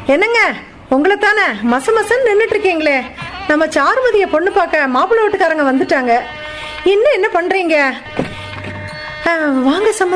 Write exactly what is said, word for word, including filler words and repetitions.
என்னங்க, உங்களை தானே மச மசன்னு நின்றுட்டு இருக்கீங்களே. நம்ம சாருமதியை பொண்ணு பார்க்க மாப்பிள்ளை வீட்டுக்காரங்க வந்துட்டாங்க. இன்னும் என்ன பண்றீங்க? வாங்க சம்மந்தி.